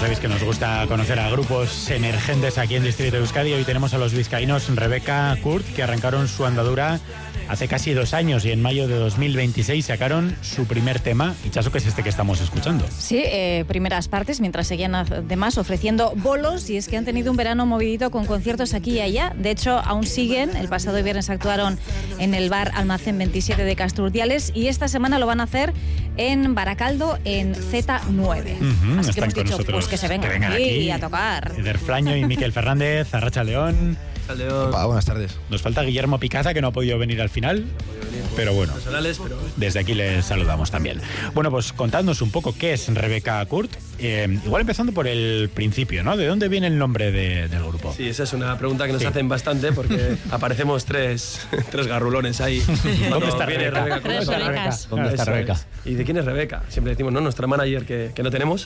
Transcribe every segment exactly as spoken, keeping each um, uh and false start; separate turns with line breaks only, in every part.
sabéis que nos gusta conocer a grupos emergentes aquí en Distrito de Euskadi. Hoy tenemos a los vizcaínos Rebecca Kurt, que arrancaron su andadura hace casi dos años y en mayo de dos mil veintiséis sacaron su primer tema, Itxaso, que es este que estamos escuchando.
Sí, eh, primeras partes, mientras seguían además ofreciendo bolos, y es que han tenido un verano movidito con conciertos aquí y allá. De hecho, aún siguen. El pasado viernes actuaron en el bar Almacén veintisiete de Casturdiales y esta semana lo van a hacer en Baracaldo, en Z nueve.
Uh-huh,
Así que
están
hemos
con
dicho,
nosotros,
pues que se vengan,
que vengan
aquí,
aquí
a tocar.
Eder Flaño y Miquel Fernández, Arracha León.
Opa, buenas tardes.
Nos falta Guillermo Picaza, que no ha podido venir al final, pero bueno, desde aquí les saludamos también. Bueno, pues contadnos un poco qué es Rebecca Kurt. Eh, igual empezando por el principio, ¿no? ¿De dónde viene el nombre de, del grupo?
Sí, esa es una pregunta que nos
sí.
hacen bastante, porque aparecemos tres, tres garrulones ahí.
¿Dónde está
viene
Rebeca?
Rebeca?
Tres Rebecas.
¿Dónde está
Eso
Rebeca?
es. ¿Y de quién es Rebeca? Siempre decimos, ¿no? Nuestra manager que, que no tenemos.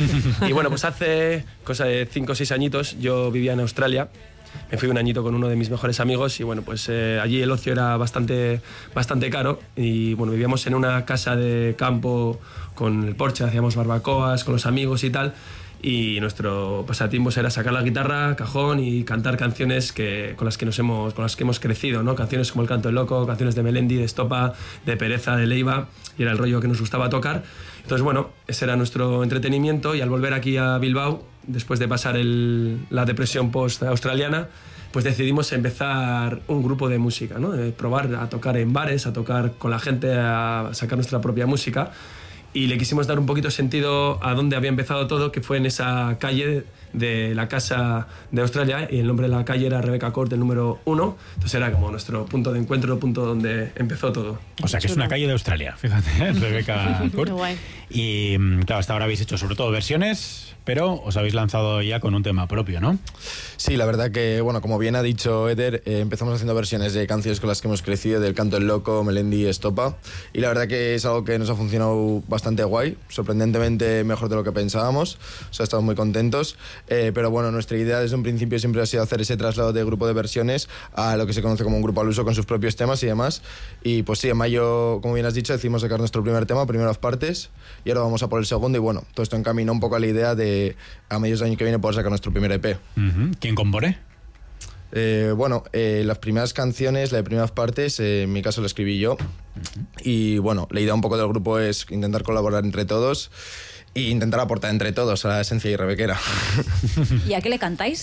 Y bueno, pues hace cosa de cinco o seis añitos yo vivía en Australia. Me fui un añito con uno de mis mejores amigos y bueno, pues eh, allí el ocio era bastante, bastante caro y bueno, vivíamos en una casa de campo con el porche, hacíamos barbacoas con los amigos y tal, y nuestro pasatiempo era sacar la guitarra, cajón y cantar canciones que, con, las que nos hemos, con las que hemos crecido, ¿no? Canciones como El Canto del Loco, canciones de Melendi, de Estopa, de Pereza, de Leiva, y era el rollo que nos gustaba tocar. Entonces bueno, ese era nuestro entretenimiento, y al volver aquí a Bilbao, después de pasar el, la depresión post-australiana, pues decidimos empezar un grupo de música, ¿no? De probar a tocar en bares, a tocar con la gente, a sacar nuestra propia música. Y le quisimos dar un poquito sentido a dónde había empezado todo, que fue en esa calle de la casa de Australia, y el nombre de la calle era Rebecca Kurt, el número uno. Entonces era como nuestro punto de encuentro, el punto donde empezó todo.
O sea, que es una calle de Australia, fíjate, Rebecca Kurt.
Qué guay.
Y claro, hasta ahora habéis hecho sobre todo versiones, pero os habéis lanzado ya con un tema propio, ¿no?
Sí, la verdad que, bueno, como bien ha dicho Eder, eh, empezamos haciendo versiones de canciones con las que hemos crecido, del Canto del Loco, Melendi, Estopa, y la verdad que es algo que nos ha funcionado bastante guay, sorprendentemente mejor de lo que pensábamos, o sea, estamos muy contentos, eh, pero bueno, nuestra idea desde un principio siempre ha sido hacer ese traslado de grupo de versiones a lo que se conoce como un grupo al uso, con sus propios temas y demás, y pues sí, en mayo, como bien has dicho, decidimos sacar nuestro primer tema, primeras partes, y ahora vamos a por el segundo, y bueno, todo esto encamina un poco a la idea de a mediados del año que viene poder sacar nuestro primer E P.
Uh-huh. ¿Quién compone?
Eh, bueno, eh, las primeras canciones, las primeras partes, eh, en mi caso lo escribí yo. Uh-huh. Y bueno, la idea un poco del grupo es intentar colaborar entre todos e intentar aportar entre todos a la esencia y rebequera.
¿Y a qué le cantáis?